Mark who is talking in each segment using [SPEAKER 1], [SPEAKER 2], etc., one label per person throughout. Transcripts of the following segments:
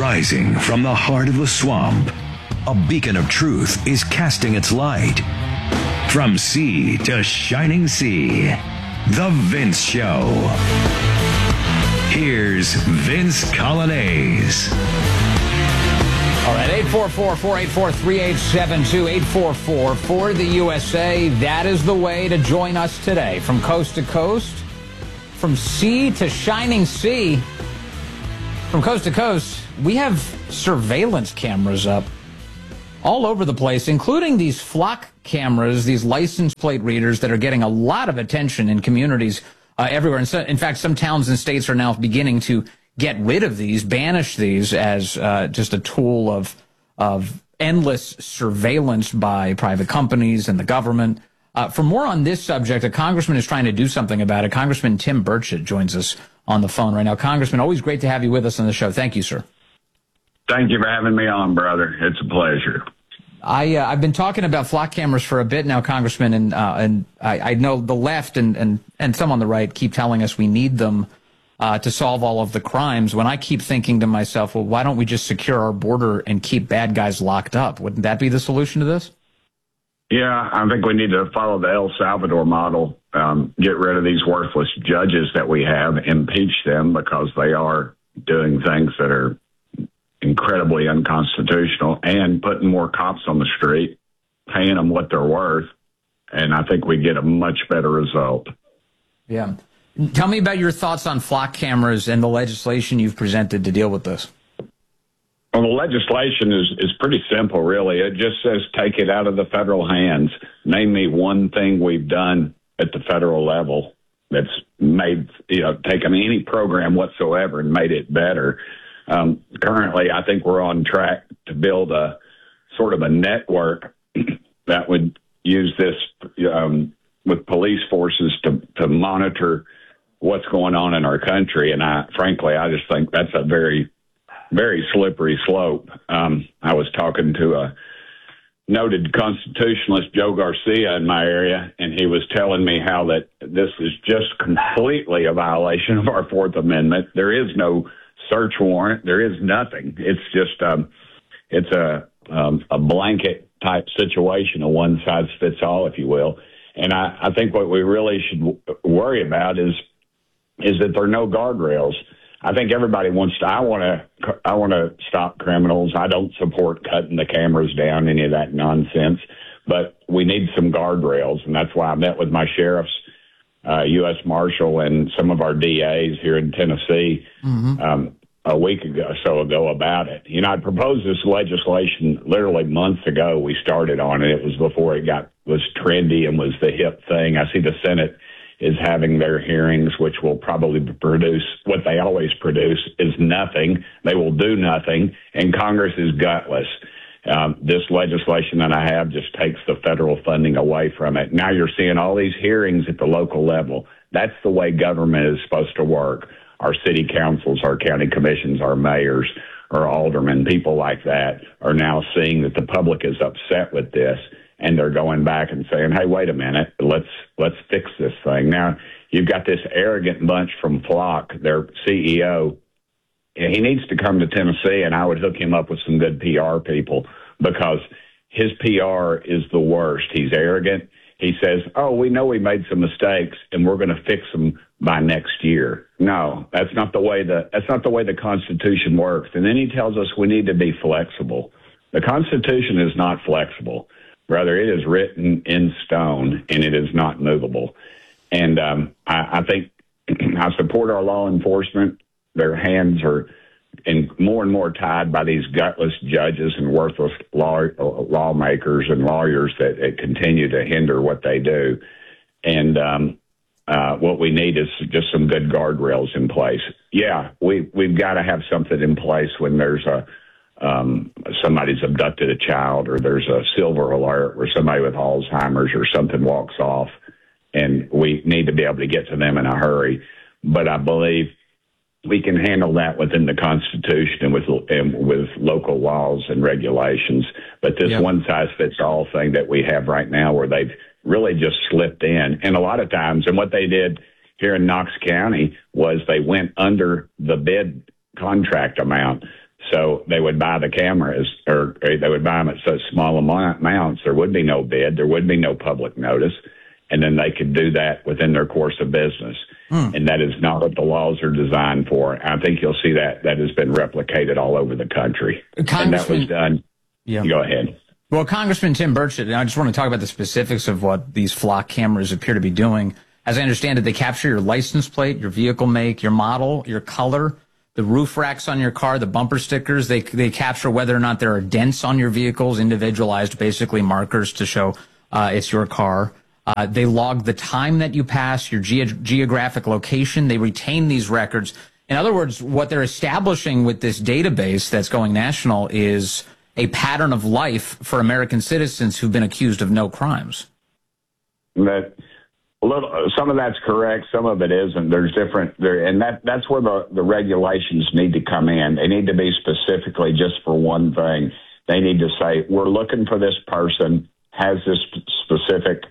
[SPEAKER 1] Rising from the heart of the swamp, a beacon of truth is casting its light. From sea to shining sea, The Vince Show. Here's Vince Coglianese.
[SPEAKER 2] All right, 844-484-3872, 844 for the USA. That is the way to join us today. From coast to coast, from sea to shining sea, from coast to coast, we have surveillance cameras up all over the place, including these flock cameras, these license plate readers that are getting a lot of attention in communities everywhere. And so, in fact, some towns and states are now beginning to get rid of these, banish these as just a tool of endless surveillance by private companies and the government. For more on this subject, a congressman is trying to do something about it. Congressman Tim Burchett joins us on the phone right now. Congressman, always great to have you with us on the show. Thank you, sir.
[SPEAKER 3] Thank you for having me on, brother. It's a pleasure.
[SPEAKER 2] I've been talking about flock cameras for a bit now, Congressman, and I know the left and some on the right keep telling us we need them to solve all of the crimes, when I keep thinking to myself, well, why don't we just secure our border and keep bad guys locked up? Wouldn't that be the solution to this?
[SPEAKER 3] Yeah, I think we need to follow the El Salvador model, get rid of these worthless judges that we have, impeach them because they are doing things that are incredibly unconstitutional, and putting more cops on the street, paying them what they're worth, and I think we get a much better result.
[SPEAKER 2] Yeah. Tell me about your thoughts on flock cameras and the legislation you've presented to deal with this.
[SPEAKER 3] Well, the legislation is pretty simple, really. It just says take it out of the federal hands. Name me one thing we've done at the federal level that's made, taken any program whatsoever and made it better. Currently, I think we're on track to build a sort of a network that would use this with police forces to monitor what's going on in our country. And frankly, I just think that's a very, very slippery slope. I was talking to a noted constitutionalist, Joe Garcia, in my area, and he was telling me how that this is just completely a violation of our Fourth Amendment. There is no search warrant. There is nothing. It's just it's a blanket type situation, a one size fits all, if you will. And I think what we really should worry about is that there are no guardrails. I think everybody wants to. I want to stop criminals. I don't support cutting the cameras down, any of that nonsense. But we need some guardrails, and that's why I met with my sheriffs, U.S. Marshal, and some of our DAs here in Tennessee a week ago about it. I proposed this legislation literally months ago. We started on it. It was before it was trendy and was the hip thing. I see the Senate is having their hearings, which will probably produce what they always produce is nothing. They will do nothing, and Congress is gutless. This legislation that I have just takes the federal funding away from it. Now you're seeing all these hearings at the local level. That's the way government is supposed to work. Our city councils, our county commissions, our mayors, our aldermen, people like that are now seeing that the public is upset with this, and they're going back and saying, hey, wait a minute, let's fix this thing. Now, you've got this arrogant bunch from Flock, their CEO. He needs to come to Tennessee, and I would hook him up with some good PR people because his PR is the worst. He's arrogant. He says, oh, we know we made some mistakes, and we're going to fix them by next year. No, that's not the way the Constitution works. And then he tells us we need to be flexible. The Constitution is not flexible. Rather, it is written in stone, and it is not movable. And I think I support our law enforcement. Their hands are and more tied by these gutless judges and worthless lawmakers and lawyers that continue to hinder what they do. And what we need is just some good guardrails in place. Yeah, we've got to have something in place when there's somebody's abducted a child, or there's a silver alert where somebody with Alzheimer's or something walks off, and we need to be able to get to them in a hurry. But I believe we can handle that within the Constitution and with local laws and regulations. But this one-size-fits-all thing that we have right now, where they've really just slipped in, and a lot of times, and what they did here in Knox County was they went under the bid contract amount. So they would buy the cameras, or they would buy them at such small amounts, there would be no bid, there would be no public notice, and then they could do that within their course of business. And that is not what the laws are designed for. I think you'll see that has been replicated all over the country. And that was done. Yeah. Go ahead.
[SPEAKER 2] Well, Congressman Tim Burchett, and I just want to talk about the specifics of what these flock cameras appear to be doing. As I understand it, they capture your license plate, your vehicle make, your model, your color, the roof racks on your car, the bumper stickers. They capture whether or not there are dents on your vehicles, individualized, basically markers to show it's your car. They log the time that you pass, your geographic location. They retain these records. In other words, what they're establishing with this database that's going national is a pattern of life for American citizens who've been accused of no crimes.
[SPEAKER 3] Some of that's correct, some of it isn't. There's different there, and that's where the regulations need to come in. They need to be specifically just for one thing. They need to say, we're looking for this person, has this specific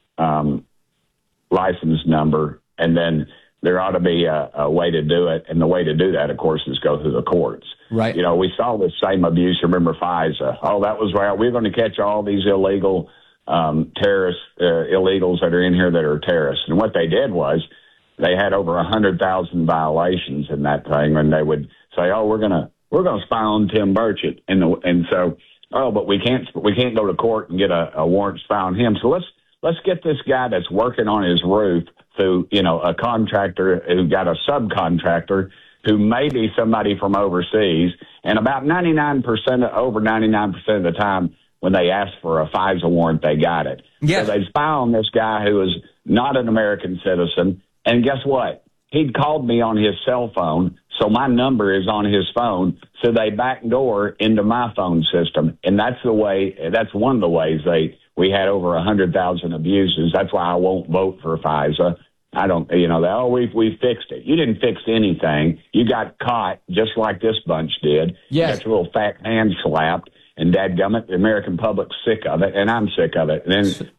[SPEAKER 3] license number, and then there ought to be a way to do it. And the way to do that, of course, is go through the courts.
[SPEAKER 2] Right.
[SPEAKER 3] You know, we saw the same abuse. Remember FISA? Oh, that was right. We're going to catch all these illegal terrorists, illegals that are in here that are terrorists. And what they did was they had over 100,000 violations in that thing, and they would say, "Oh, we're gonna spy on Tim Burchett," and so, "Oh, but we can't go to court and get a warrant to spy on him. So let's get this guy that's working on his roof through, a contractor who got a subcontractor who may be somebody from overseas." And about over 99% of the time, when they asked for a FISA warrant, they got it.
[SPEAKER 2] Yes.
[SPEAKER 3] So they spy on this guy who is not an American citizen. And guess what? He'd called me on his cell phone, so my number is on his phone. So they backdoor into my phone system. And that's one of the ways we had over 100,000 abuses. That's why I won't vote for FISA. I don't, we fixed it. You didn't fix anything. You got caught just like this bunch did.
[SPEAKER 2] Yes.
[SPEAKER 3] You got your little fat hand slapped. And dadgummit, the American public's sick of it, and I'm sick of it.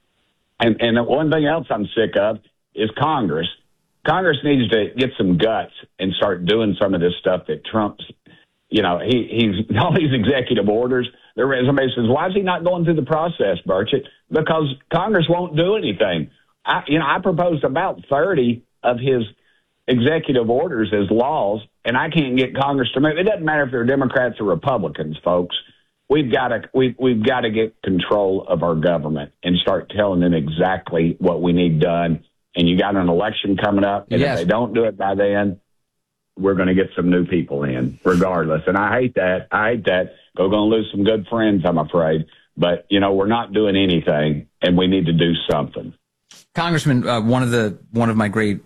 [SPEAKER 3] And one thing else I'm sick of is Congress. Congress needs to get some guts and start doing some of this stuff that Trump's, he's all these executive orders. Somebody says, why is he not going through the process, Burchett? Because Congress won't do anything. I proposed about 30 of his executive orders as laws, and I can't get Congress to move. It doesn't matter if they're Democrats or Republicans, folks. We've got to get control of our government and start telling them exactly what we need done. And you got an election coming up, and If they don't do it by then, we're going to get some new people in, regardless. And I hate that. We're going to lose some good friends, I'm afraid. But we're not doing anything, and we need to do something.
[SPEAKER 2] Congressman, one of my great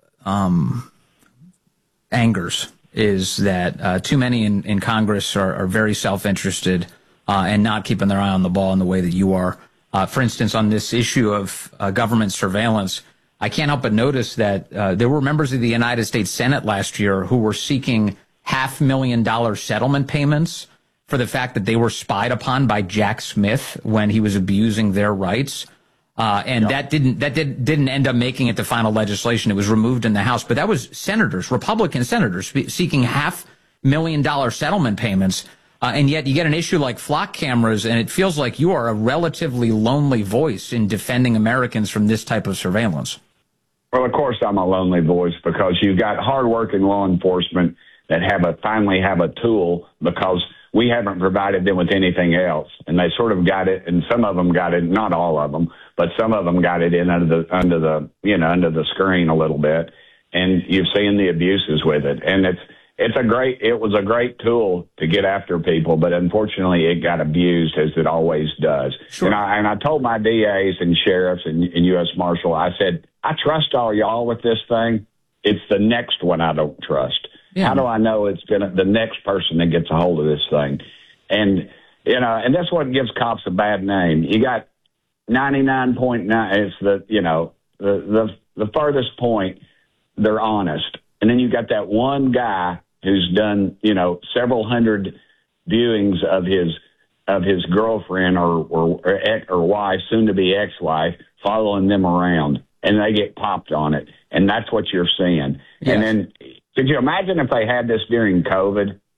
[SPEAKER 2] angers is that too many in Congress are very self-interested and not keeping their eye on the ball in the way that you are. For instance, on this issue of government surveillance, I can't help but notice that there were members of the United States Senate last year who were seeking $500,000 settlement payments for the fact that they were spied upon by Jack Smith when he was abusing their rights. That didn't end up making it to final legislation. It was removed in the House, but that was senators, Republican senators, seeking $500,000 settlement payments. And yet you get an issue like flock cameras, and it feels like you are a relatively lonely voice in defending Americans from this type of surveillance.
[SPEAKER 3] Well, of course I'm a lonely voice because you've got hardworking law enforcement that finally have a tool because we haven't provided them with anything else. And they sort of got it, and some of them got it, not all of them, but some of them got it in under the screen a little bit. And you've seen the abuses with it. And it was a great tool to get after people, but unfortunately it got abused as it always does. Sure. And I told my DAs and sheriffs and U.S. Marshal, I said, I trust all y'all with this thing. It's the next one I don't trust. Yeah. How do I know it's the next person that gets a hold of this thing? And, and that's what gives cops a bad name. You got 99.9, it's the farthest point, they're honest. And then you got that one guy who's done, several hundred viewings of his girlfriend or wife, soon to be ex-wife, following them around, and they get popped on it. And that's what you're seeing. Yes. And then could you imagine if they had this during COVID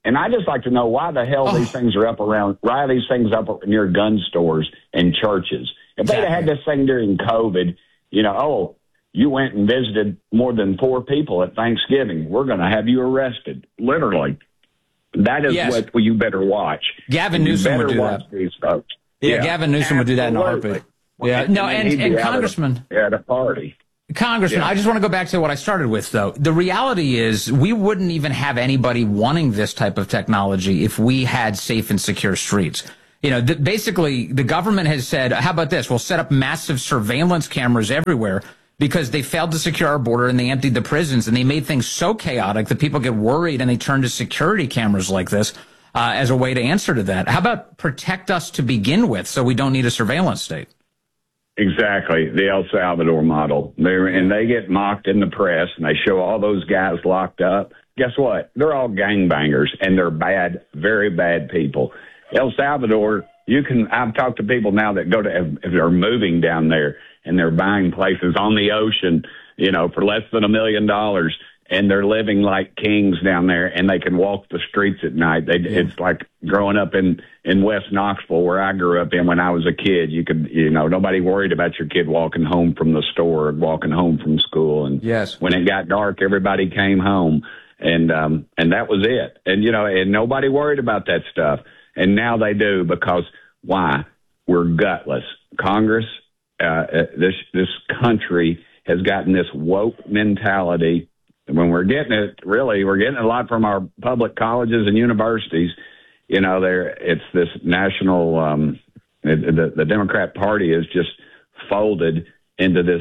[SPEAKER 3] And I just like to know why the hell these things are why are these things up near gun stores and churches? If they'd had this thing during COVID, you went and visited more than 4 people at Thanksgiving, we're going to have you arrested. Literally. That is what you better watch.
[SPEAKER 2] Gavin Newsom would do that.
[SPEAKER 3] These folks.
[SPEAKER 2] Yeah, Gavin Newsom would do that in a heartbeat. Yeah, no, and Congressman.
[SPEAKER 3] At a party.
[SPEAKER 2] Congressman, I just want to go back to what I started with, though. The reality is we wouldn't even have anybody wanting this type of technology if we had safe and secure streets. Basically, the government has said, how about this? We'll set up massive surveillance cameras everywhere because they failed to secure our border and they emptied the prisons and they made things so chaotic that people get worried and they turn to security cameras like this as a way to answer to that. How about protect us to begin with so we don't need a surveillance state?
[SPEAKER 3] Very the El Salvador model. They get mocked in the press, and they show all those guys locked up. Guess what? They're all gangbangers, and they're bad, very bad people. El Salvador, I've talked to people now that if they're moving down there, and they're buying places on the ocean, for less than $1 million, and they're living like kings down there, and they can walk the streets at night. It's like growing up in West Knoxville, where I grew up in when I was a kid. You could, nobody worried about your kid walking home from the store or walking home from school. And when it got dark, everybody came home, and that was it. And and nobody worried about that stuff. And now they do, because why? We're gutless. Congress, this country has gotten this woke mentality. When we're getting it a lot from our public colleges and universities. It's this national, the Democrat Party has just folded into this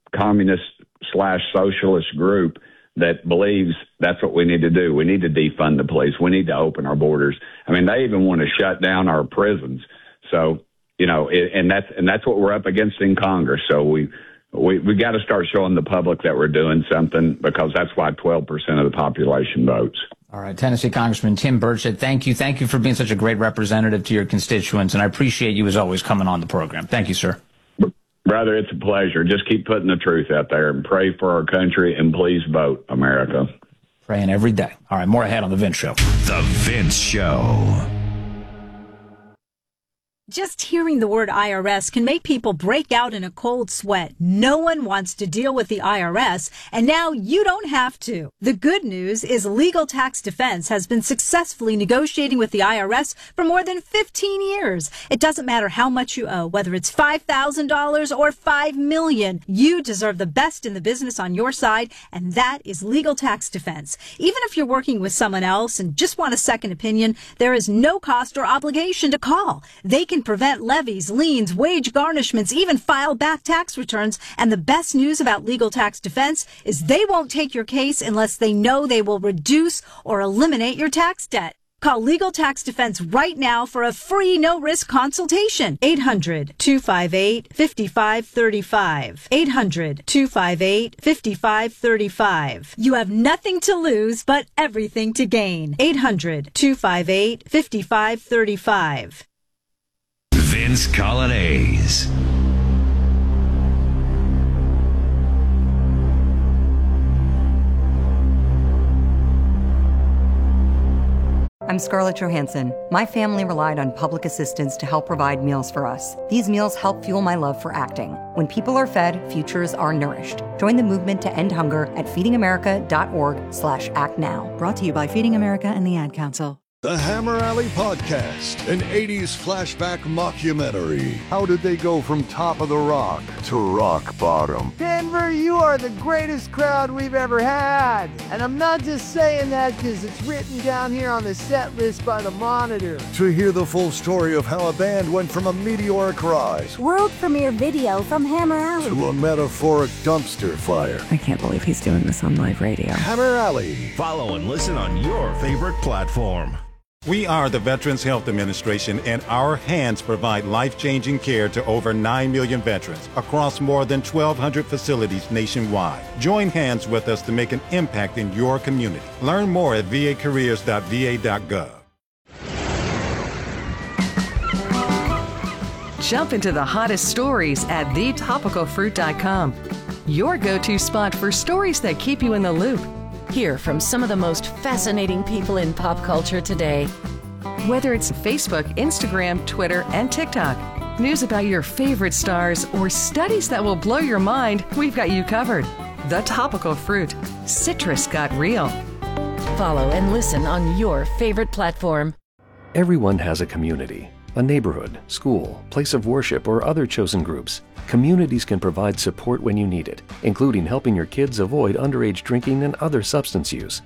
[SPEAKER 3] communist/socialist group that believes that's what we need to do. We need to defund the police. We need to open our borders. I mean, they even want to shut down our prisons. So, and that's what we're up against in Congress. So we got to start showing the public that we're doing something, because that's why 12% of the population votes.
[SPEAKER 2] All right, Tennessee Congressman Tim Burchett, thank you. Thank you for being such a great representative to your constituents, and I appreciate you, as always, coming on the program. Thank you, sir.
[SPEAKER 3] Brother, it's a pleasure. Just keep putting the truth out there and pray for our country, and please vote, America.
[SPEAKER 2] Praying every day. All right, more ahead on The Vince Show.
[SPEAKER 1] The Vince Show.
[SPEAKER 4] Just hearing the word IRS can make people break out in a cold sweat. No one wants to deal with the IRS, and now you don't have to. The good news is Legal Tax Defense has been successfully negotiating with the IRS for more than 15 years. It doesn't matter how much you owe, whether it's $5,000 or $5 million. You deserve the best in the business on your side, and that is Legal Tax Defense. Even if you're working with someone else and just want a second opinion, there is no cost or obligation to call. They can prevent levies, liens, wage garnishments, even file back tax returns. And the best news about Legal Tax Defense is they won't take your case unless they know they will reduce or eliminate your tax debt. Call Legal Tax Defense right now for a free no-risk consultation. 800-258-5535. 800-258-5535. You have nothing to lose but everything to gain. 800-258-5535.
[SPEAKER 1] Vince Colonnese.
[SPEAKER 5] I'm Scarlett Johansson. My family relied on public assistance to help provide meals for us. These meals help fuel my love for acting. When people are fed, futures are nourished. Join the movement to end hunger at feedingamerica.org/actnow.
[SPEAKER 6] Brought to you by Feeding America and the Ad Council.
[SPEAKER 7] The Hammer Alley Podcast, an 80s flashback mockumentary. How did they go from top of the rock to rock bottom?
[SPEAKER 8] Denver, you are the greatest crowd we've ever had. And I'm not just saying that because it's written down here on the set list by the Monitor.
[SPEAKER 7] To hear the full story of how a band went from a meteoric rise,
[SPEAKER 9] world premiere video from Hammer Alley,
[SPEAKER 7] to a metaphoric dumpster fire.
[SPEAKER 6] I can't believe he's doing this on live radio.
[SPEAKER 7] Hammer Alley.
[SPEAKER 10] Follow and listen on your favorite platform.
[SPEAKER 11] We are the Veterans Health Administration, and our hands provide life-changing care to over 9 million veterans across more than 1,200 facilities nationwide. Join hands with us to make an impact in your community. Learn more at vacareers.va.gov.
[SPEAKER 12] Jump into the hottest stories at thetopicalfruit.com. Your go-to spot for stories that keep you in the loop. Hear from some of the most fascinating people in pop culture today. Whether it's Facebook, Instagram, Twitter, and TikTok, news about your favorite stars, or studies that will blow your mind, we've got you covered. The Topical Fruit. Citrus got real. Follow and listen on your favorite platform.
[SPEAKER 13] Everyone has a community, a neighborhood, school, place of worship, or other chosen groups. Communities can provide support when you need it, including helping your kids avoid underage drinking and other substance use.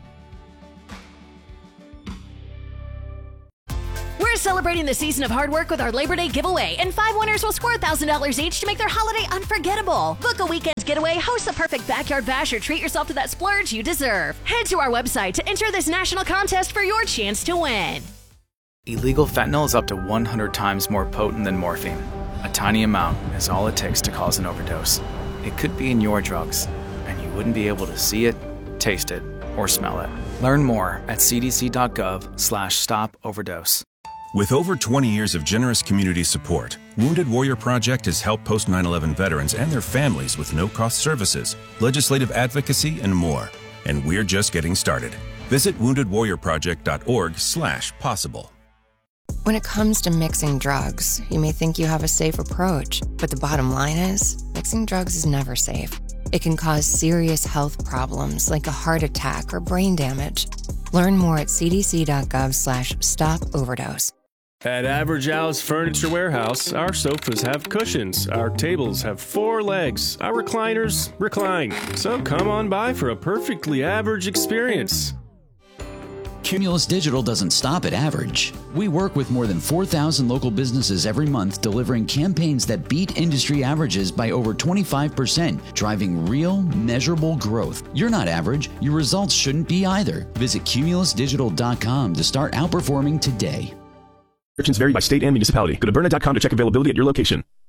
[SPEAKER 14] We're celebrating the season of hard work with our Labor Day giveaway, and 5 winners will score $1,000 each to make their holiday unforgettable. Book a weekend's getaway, host the perfect backyard bash, or treat yourself to that splurge you deserve. Head to our website to enter this national contest for your chance to win.
[SPEAKER 15] Illegal fentanyl is up to 100 times more potent than morphine. A tiny amount is all it takes to cause an overdose. It could be in your drugs, and you wouldn't be able to see it, taste it, or smell it. Learn more at cdc.gov/stop-overdose.
[SPEAKER 16] With over 20 years of generous community support, Wounded Warrior Project has helped post 9/11 veterans and their families with no-cost services, legislative advocacy, and more. And we're just getting started. Visit woundedwarriorproject.org/possible.
[SPEAKER 17] When it comes to mixing drugs, you may think you have a safe approach, but the bottom line is, mixing drugs is never safe. It can cause serious health problems like a heart attack or brain damage. Learn more at cdc.gov/stop-overdose.
[SPEAKER 18] At Average Al's Furniture Warehouse, our sofas have cushions, our tables have 4 legs, our recliners recline. So come on by for a perfectly average experience.
[SPEAKER 19] Cumulus Digital doesn't stop at average. We work with more than 4,000 local businesses every month, delivering campaigns that beat industry averages by over 25%, driving real, measurable growth. You're not average. Your results shouldn't be either. Visit cumulusdigital.com to start outperforming today.
[SPEAKER 20] Restrictions vary by state and municipality. Go to Byrna.com to check availability at your location.